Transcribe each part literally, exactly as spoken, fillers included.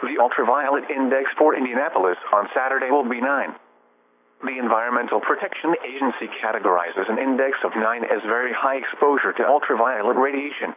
The ultraviolet index for Indianapolis on Saturday will be nine. The Environmental Protection Agency categorizes an index of nine as very high exposure to ultraviolet radiation.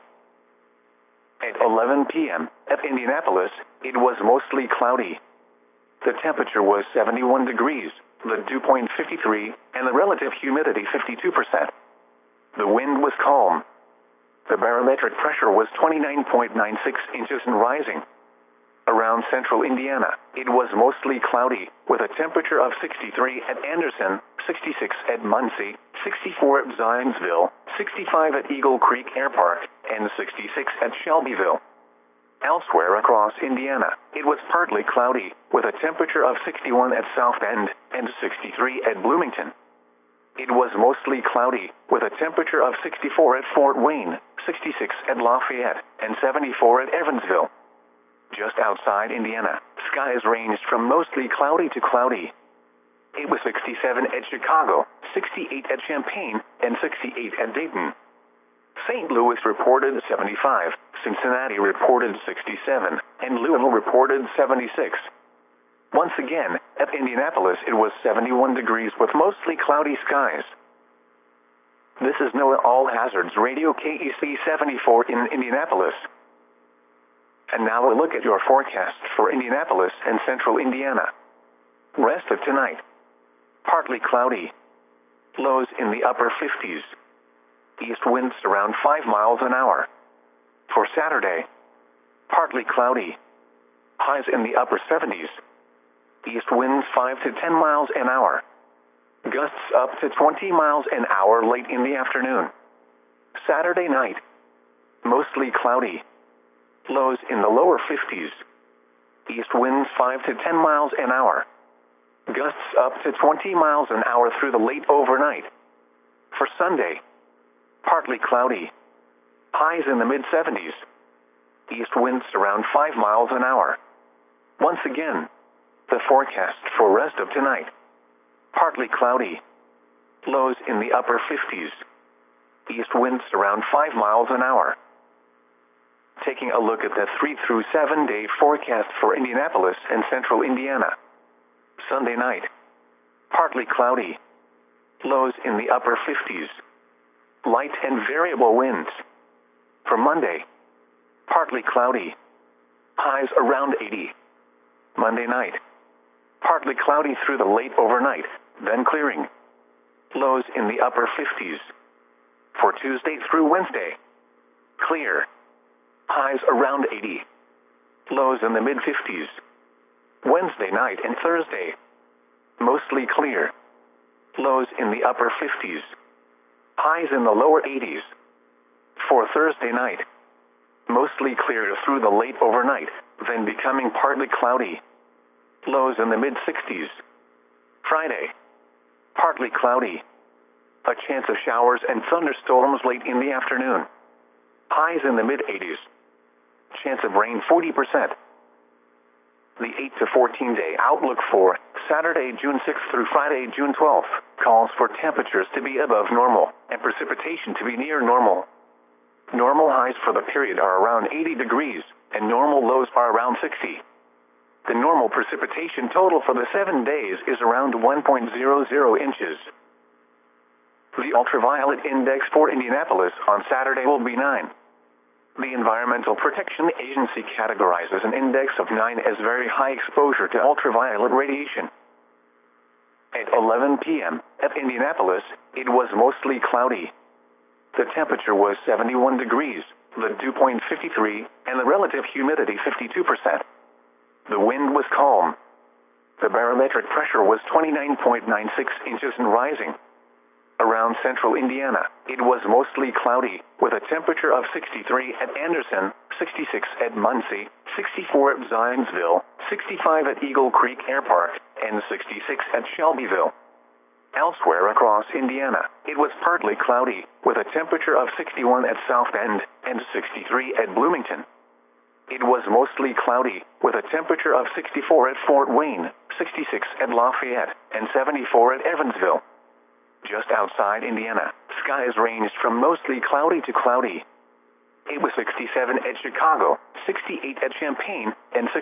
At eleven p m at Indianapolis, it was mostly cloudy. The temperature was seventy-one degrees, the dew point fifty-three, and the relative humidity fifty-two percent. The wind was calm. The barometric pressure was twenty-nine point nine six inches and rising. Around central Indiana, it was mostly cloudy, with a temperature of sixty-three at Anderson, sixty-six at Muncie, sixty-four at Zionsville, sixty-five at Eagle Creek Air Park, and sixty-six at Shelbyville. Elsewhere across Indiana, it was partly cloudy, with a temperature of sixty-one at South Bend and sixty-three at Bloomington. It was mostly cloudy, with a temperature of sixty-four at Fort Wayne, sixty-six at Lafayette, and seventy-four at Evansville. Just outside Indiana, skies ranged from mostly cloudy to cloudy. It was sixty-seven at Chicago, sixty-eight at Champaign, and sixty-eight at Dayton. Saint Louis reported seventy-five, Cincinnati reported sixty-seven, and Louisville reported seventy-six. Once again, at Indianapolis it was seventy-one degrees with mostly cloudy skies. This is NOAA All Hazards Radio K E C seventy-four in Indianapolis. And now a look at your forecast for Indianapolis and central Indiana. Rest of tonight. Partly cloudy. Lows in the upper fifties. East winds around five miles an hour. For Saturday. Partly cloudy. Highs in the upper seventies. East winds five to ten miles an hour. Gusts up to twenty miles an hour late in the afternoon. Saturday night. Mostly cloudy. Lows in the lower fifties. East winds five to ten miles an hour. Gusts up to twenty miles an hour through the late overnight. For Sunday. Partly cloudy. Highs in the mid seventies. East winds around five miles an hour. Once again, the forecast for rest of tonight. Partly cloudy. Lows in the upper fifties. East winds around five miles an hour. Taking a look at the three through seven day forecast for Indianapolis and central Indiana. Sunday night. Partly cloudy. Lows in the upper fifties. Light and variable winds. For Monday. Partly cloudy. Highs around eighty. Monday night. Partly cloudy through the late overnight, then clearing. Lows in the upper fifties. For Tuesday through Wednesday. Clear. Highs around eighty. Lows in the mid fifties. Wednesday night and Thursday. Mostly clear. Lows in the upper fifties. Highs in the lower eighties. For Thursday night. Mostly clear through the late overnight, then becoming partly cloudy. Lows in the mid sixties. Friday. Partly cloudy. A chance of showers and thunderstorms late in the afternoon. Highs in the mid eighties. Chance of rain forty percent. The eight to fourteen day outlook for Saturday, June sixth through Friday, June twelfth, calls for temperatures to be above normal and precipitation to be near normal. Normal highs for the period are around eighty degrees, and normal lows are around sixty. The normal precipitation total for the seven days is around one point zero zero inches. The ultraviolet index for Indianapolis on Saturday will be nine. The Environmental Protection Agency categorizes an index of nine as very high exposure to ultraviolet radiation. At eleven p m at Indianapolis, it was mostly cloudy. The temperature was seventy-one degrees, the dew point fifty-three, and the relative humidity fifty-two percent. The wind was calm. The barometric pressure was twenty-nine point nine six inches and rising. Around central Indiana, it was mostly cloudy, with a temperature of sixty-three at Anderson, sixty-six at Muncie, sixty-four at Zionsville, sixty-five at Eagle Creek Air Park, and sixty-six at Shelbyville. Elsewhere across Indiana, it was partly cloudy, with a temperature of sixty-one at South Bend and sixty-three at Bloomington. It was mostly cloudy, with a temperature of sixty-four at Fort Wayne, sixty-six at Lafayette, and seventy-four at Evansville. Just outside Indiana, skies ranged from mostly cloudy to cloudy. It was sixty-seven at Chicago, sixty-eight at Champaign, and